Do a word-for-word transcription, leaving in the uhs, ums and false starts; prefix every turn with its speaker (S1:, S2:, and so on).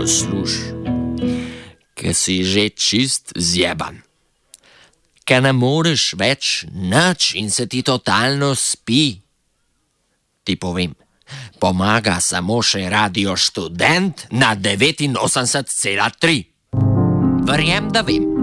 S1: posluš, ker si že čist zjeban. Ker ne moreš več nič in se ti totalno spi. Ti povem, pomaga samo še Radio Študent na devetinosemdeset cela tri. Verjem, da vem.